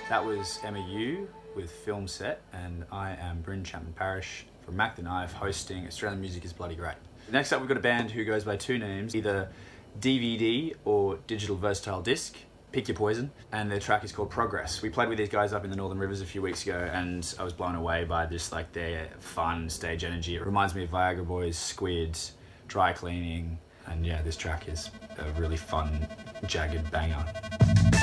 That was Emma Yu with Film Set, and I am Bryn Chapman Parish from Mac the Knife, hosting Australian Music is Bloody Great. Next up, we've got a band who goes by two names, either DVD or Digital Versatile Disc. Pick your poison, and their track is called Progress. We played with these guys up in the Northern Rivers a few weeks ago, and I was blown away by just like their fun stage energy. It reminds me of Viagra Boys, Squid, Dry Cleaning, and yeah, this track is a really fun, jagged banger.